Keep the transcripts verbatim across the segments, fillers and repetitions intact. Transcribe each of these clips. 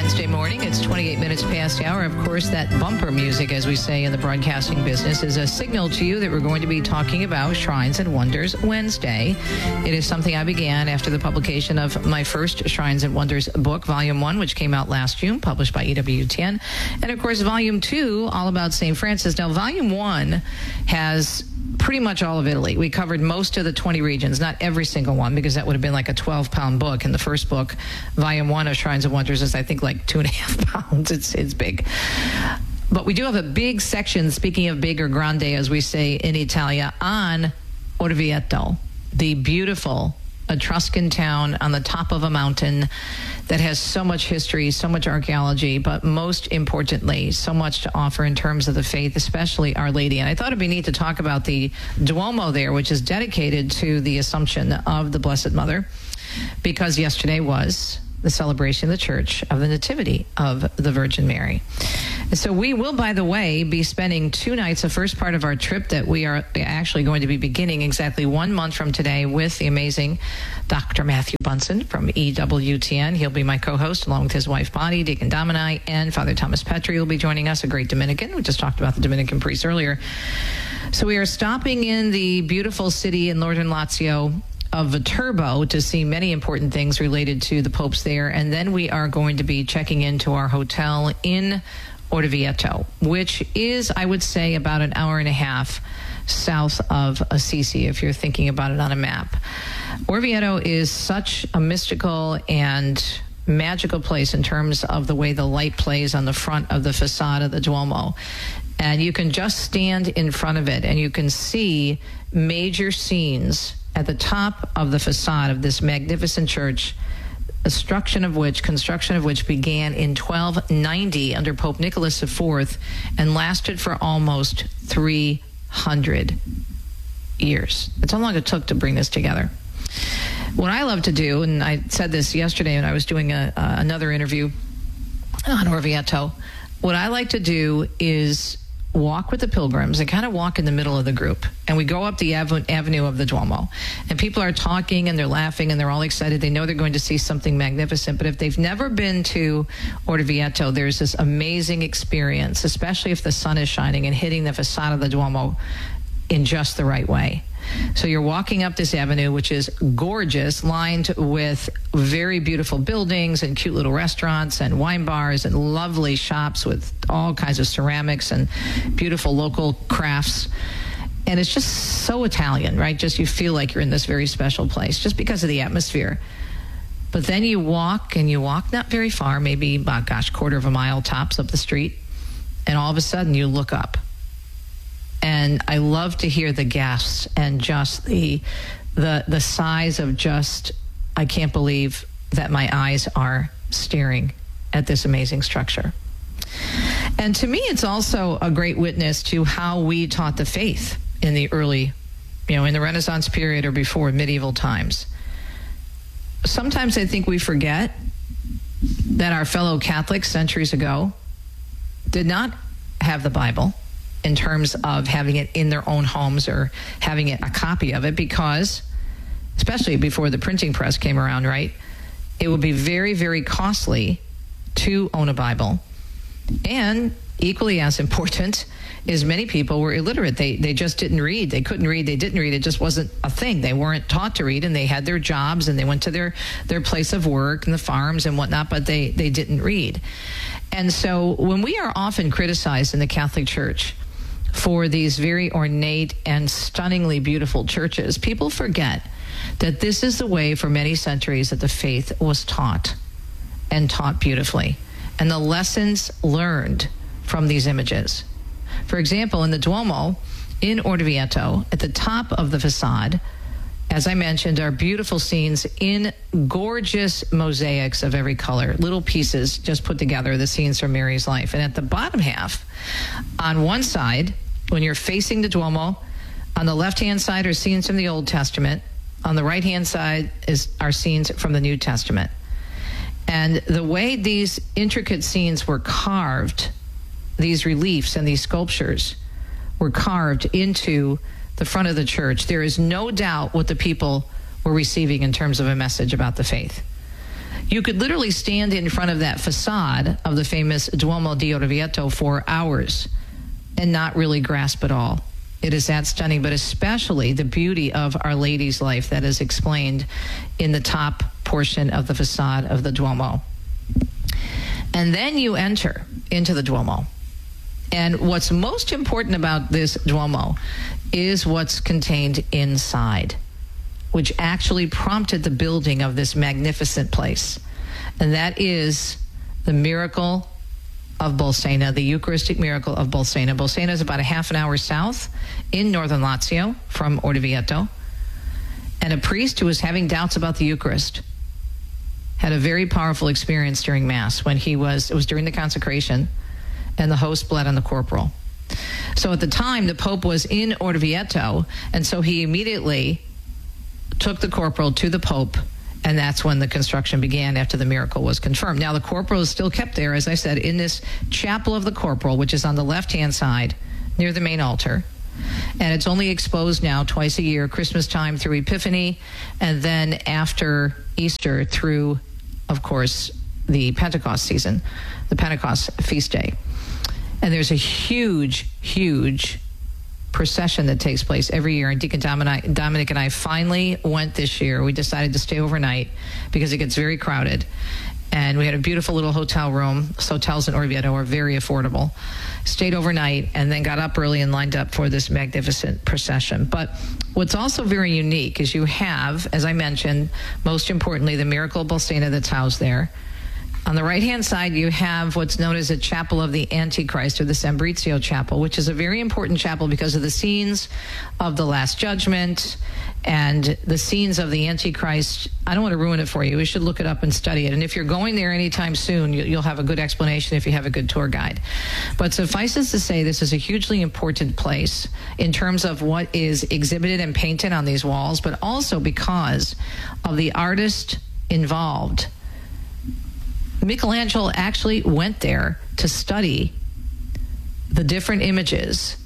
Wednesday morning. It's twenty-eight minutes past the hour. Of course, that bumper music, as we say in the broadcasting business, is a signal to you that we're going to be talking about Shrines and Wonders Wednesday. It is something I began after the publication of my first Shrines and Wonders book, Volume one, which came out last June, published by E W T N. And, of course, Volume two, all about Saint Francis. Now, Volume one has pretty much all of Italy. We covered most of the twenty regions, not every single one, because that would have been like a twelve-pound book. And the first book, Volume one of Shrines and Wonders, is, I think, like two and a half pounds. It's, it's big. But we do have a big section, speaking of big or grande, as we say in Italia, on Orvieto, the beautiful Etruscan town on the top of a mountain that has so much history, so much archaeology, but most importantly, so much to offer in terms of the faith, especially Our Lady. And I thought it'd be neat to talk about the Duomo there, which is dedicated to the Assumption of the Blessed Mother, because yesterday was the celebration of the Church of the Nativity of the Virgin Mary. And so we will, by the way, be spending two nights, the first part of our trip that we are actually going to be beginning exactly one month from today with the amazing Doctor Matthew Bunson from E W T N. He'll be my co-host along with his wife, Bonnie, Deacon Domini, and Father Thomas Petri will be joining us, a great Dominican. We just talked about the Dominican priest earlier. So we are stopping in the beautiful city in northern Lazio of Viterbo to see many important things related to the popes there. And then we are going to be checking into our hotel in Orvieto, which is, I would say, about an hour and a half south of Assisi, if you're thinking about it on a map. Orvieto is such a mystical and magical place in terms of the way the light plays on the front of the facade of the Duomo. And you can just stand in front of it and you can see major scenes at the top of the facade of this magnificent church, construction of which construction of which began in twelve ninety under Pope Nicholas the Fourth and lasted for almost three hundred years. That's how long it took to bring this together. What I love to do, and I said this yesterday when I was doing a, uh, another interview on Orvieto, what I like to do is walk with the pilgrims and kind of walk in the middle of the group. And we go up the av- avenue of the Duomo. And people are talking and they're laughing and they're all excited. They know they're going to see something magnificent. But if they've never been to Orvieto, there's this amazing experience, especially if the sun is shining and hitting the facade of the Duomo in just the right way. So you're walking up this avenue, which is gorgeous, lined with very beautiful buildings and cute little restaurants and wine bars and lovely shops with all kinds of ceramics and beautiful local crafts. And it's just so Italian, right? Just you feel like you're in this very special place just because of the atmosphere. But then you walk and you walk not very far, maybe, oh gosh, quarter of a mile tops up the street. And all of a sudden you look up. And I love to hear the gasps and just the the the size of just, I can't believe that my eyes are staring at this amazing structure. And to me, it's also a great witness to how we taught the faith in the early, you know, in the Renaissance period or before medieval times. Sometimes I think we forget that our fellow Catholics centuries ago did not have the Bible in terms of having it in their own homes or having it, a copy of it, because, especially before the printing press came around, right, it would be very, very costly to own a Bible. And equally as important is many people were illiterate. They they just didn't read. They couldn't read. They didn't read. It just wasn't a thing. They weren't taught to read, and they had their jobs, and they went to their, their place of work and the farms and whatnot, but they, they didn't read. And so when we are often criticized in the Catholic Church for these very ornate and stunningly beautiful churches, people forget that this is the way for many centuries that the faith was taught, and taught beautifully, and the lessons learned from these images. For example, in the Duomo in Orvieto, at the top of the facade, as I mentioned, are beautiful scenes in gorgeous mosaics of every color, little pieces just put together, the scenes from Mary's life. And at the bottom half, on one side, when you're facing the Duomo, on the left-hand side are scenes from the Old Testament. On the right-hand side is are scenes from the New Testament. And the way these intricate scenes were carved, these reliefs and these sculptures were carved into the front of the church, there is no doubt what the people were receiving in terms of a message about the faith. You could literally stand in front of that facade of the famous Duomo di Orvieto for hours and not really grasp it all. It is that stunning, but especially the beauty of Our Lady's life that is explained in the top portion of the facade of the Duomo. And then you enter into the Duomo. And what's most important about this Duomo is what's contained inside, which actually prompted the building of this magnificent place. And that is the miracle of Bolsena, the Eucharistic miracle of Bolsena. Bolsena is about a half an hour south in northern Lazio from Orvieto. And a priest who was having doubts about the Eucharist had a very powerful experience during Mass when he was, it was during the consecration, and the host bled on the corporal. So at the time, the Pope was in Orvieto, and so he immediately took the corporal to the Pope, and that's when the construction began after the miracle was confirmed. Now, the corporal is still kept there, as I said, in this chapel of the corporal, which is on the left-hand side near the main altar. And it's only exposed now twice a year, Christmas time through Epiphany, and then after Easter through, of course, the Pentecost season, the Pentecost feast day. And there's a huge, huge procession that takes place every year. And Deacon Dominic, Dominic and I finally went this year. We decided to stay overnight because it gets very crowded. And we had a beautiful little hotel room. Hotels in Orvieto are very affordable. Stayed overnight and then got up early and lined up for this magnificent procession. But what's also very unique is you have, as I mentioned, most importantly, the miracle of Bolsena that's housed there. On the right-hand side, you have what's known as a Chapel of the Antichrist, or the Sambrizio Chapel, which is a very important chapel because of the scenes of the Last Judgment and the scenes of the Antichrist. I don't want to ruin it for you. You should look it up and study it. And if you're going there anytime soon, you'll have a good explanation if you have a good tour guide. But suffices to say, this is a hugely important place in terms of what is exhibited and painted on these walls, but also because of the artist involved. Michelangelo actually went there to study the different images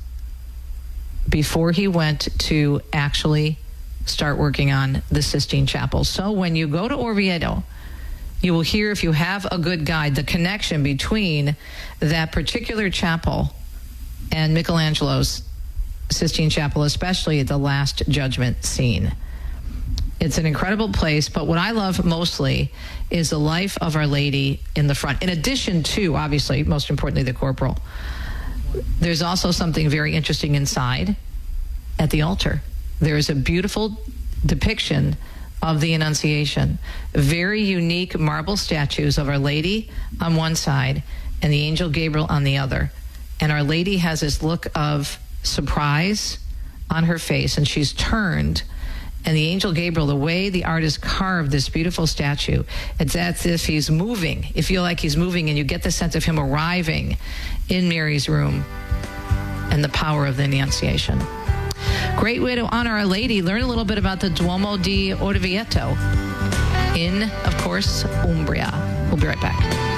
before he went to actually start working on the Sistine Chapel. So when you go to Orvieto, you will hear, if you have a good guide, the connection between that particular chapel and Michelangelo's Sistine Chapel, especially the Last Judgment scene. It's an incredible place, but what I love mostly is the life of Our Lady in the front. In addition to, obviously, most importantly, the corporal. There's also something very interesting inside at the altar. There is a beautiful depiction of the Annunciation. Very unique marble statues of Our Lady on one side and the angel Gabriel on the other. And Our Lady has this look of surprise on her face, and she's turned. And the angel Gabriel, the way the artist carved this beautiful statue, it's as if he's moving. You feel like he's moving, and you get the sense of him arriving in Mary's room and the power of the Annunciation. Great way to honor Our Lady. Learn a little bit about the Duomo di Orvieto in, of course, Umbria. We'll be right back.